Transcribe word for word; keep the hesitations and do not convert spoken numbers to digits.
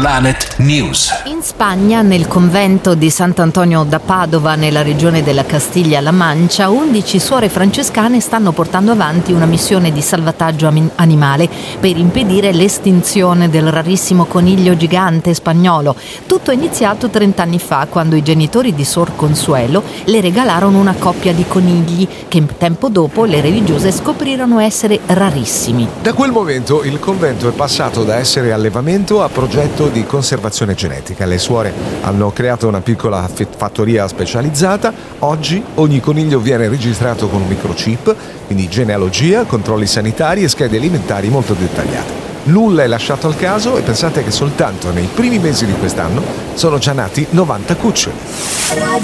Planet News. In Spagna, nel convento di Sant'Antonio da Padova, nella regione della Castiglia-La Mancia, undici suore francescane stanno portando avanti una missione di salvataggio animale per impedire l'estinzione del rarissimo coniglio gigante spagnolo. Tutto è iniziato trent'anni fa, quando i genitori di Sor Consuelo le regalarono una coppia di conigli che tempo dopo le religiose scoprirono essere rarissimi. Da quel momento il convento è passato da essere allevamento a progetto di conservazione genetica. Le suore hanno creato una piccola fattoria specializzata. Oggi ogni coniglio viene registrato con un microchip, quindi genealogia, controlli sanitari e schede alimentari molto dettagliate. Nulla è lasciato al caso e pensate che soltanto nei primi mesi di quest'anno sono già nati novanta cuccioli.